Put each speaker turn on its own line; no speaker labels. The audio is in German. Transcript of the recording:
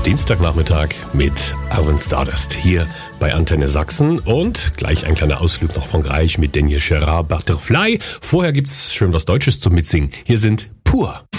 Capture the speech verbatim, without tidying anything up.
Dienstagnachmittag mit Alvin Stardust hier bei Antenne Sachsen und gleich ein kleiner Ausflug noch von Greich mit Daniel Gerard Butterfly. Vorher gibt's schön was Deutsches zum Mitsingen. Hier sind Pur.